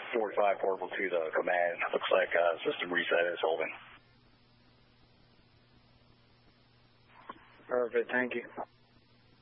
45 portable to the command. Looks like system reset is holding. Perfect. Thank you.